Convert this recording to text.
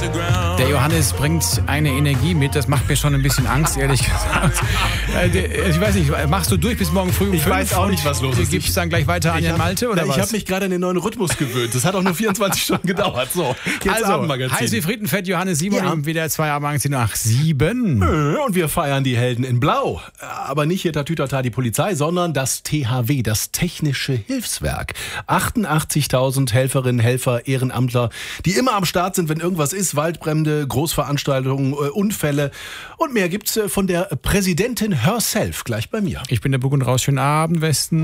Der Johannes bringt eine Energie mit, das macht mir schon ein bisschen Angst, ehrlich gesagt. Ich weiß nicht, machst du durch bis morgen früh um 5? Ich weiß auch nicht, was los ist. Gibst dann gleich weiter an Jan Malte, oder was? Ich habe mich gerade an den neuen Rhythmus gewöhnt. Das hat auch nur 24 Stunden gedauert. So, jetzt also, Abendmagazin. heiß wie Frittenfett, Johannes Simon, Ja. wieder 2 Abendmagazin nach 7. Und wir feiern die Helden in Blau. Aber nicht hier Tatütata die Polizei, sondern das THW, das Technische Hilfswerk. 88.000 Helferinnen, Helfer, Ehrenamtler, die immer am Start sind, wenn irgendwas ist. Waldbrände, Großveranstaltungen, Unfälle. Und mehr gibt's von der Präsidentin herself gleich bei mir. Ich bin der Buck und Raus. Schönen Abend, Westen.